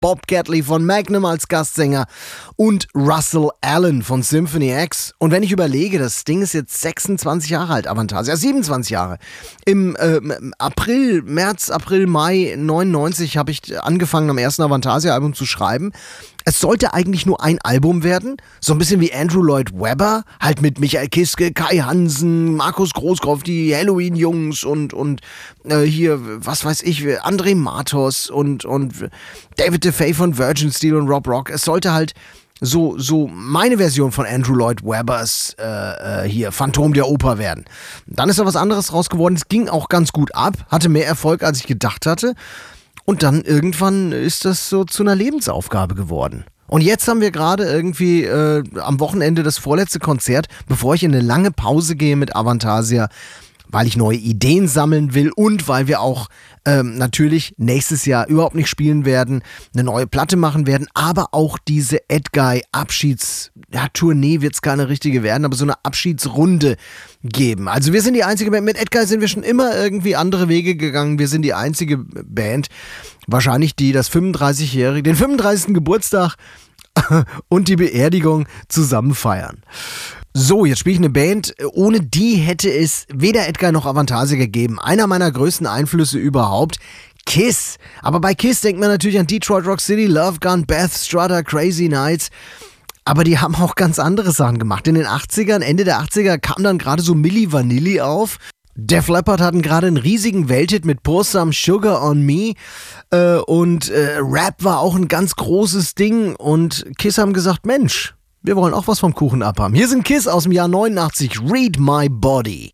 Bob Catley von Magnum als Gastsänger und Russell Allen von Symphony X. Und wenn ich überlege, das Ding ist jetzt 26 Jahre alt, Avantasia, 27 Jahre. Im März, April, Mai 99 habe ich angefangen, am ersten Avantasia-Album zu schreiben. Es sollte eigentlich nur ein Album werden, so ein bisschen wie Andrew Lloyd Webber, halt mit Michael Kiske, Kai Hansen, Markus Großkopf, die Halloween-Jungs und hier, was weiß ich, André Matos und David DeFay von Virgin Steel und Rob Rock. Es sollte halt so meine Version von Andrew Lloyd Webbers hier Phantom der Oper werden. Dann ist da was anderes raus geworden. Es ging auch ganz gut ab, hatte mehr Erfolg, als ich gedacht hatte. Und dann irgendwann ist das so zu einer Lebensaufgabe geworden. Und jetzt haben wir gerade irgendwie am Wochenende das vorletzte Konzert, bevor ich in eine lange Pause gehe mit Avantasia, weil ich neue Ideen sammeln will und weil wir auch natürlich nächstes Jahr überhaupt nicht spielen werden, eine neue Platte machen werden, aber auch diese Edguy-Abschieds-Tournee wird es keine richtige werden, aber so eine Abschiedsrunde geben. Also wir sind die einzige Band, mit Edguy sind wir schon immer irgendwie andere Wege gegangen, wir sind die einzige Band, wahrscheinlich die den 35. Geburtstag und die Beerdigung zusammen feiern. So, jetzt spiele ich eine Band, ohne die hätte es weder Edguy noch Avantasia gegeben. Einer meiner größten Einflüsse überhaupt, Kiss. Aber bei Kiss denkt man natürlich an Detroit Rock City, Love Gun, Beth Strutter, Crazy Nights. Aber die haben auch ganz andere Sachen gemacht. In den 80ern, Ende der 80er kam dann gerade so Milli Vanilli auf. Def Leppard hatten gerade einen riesigen Welthit mit Pour Some Sugar on Me und Rap war auch ein ganz großes Ding und Kiss haben gesagt, Mensch, wir wollen auch was vom Kuchen abhaben. Hier sind Kiss aus dem Jahr 89, Read My Body.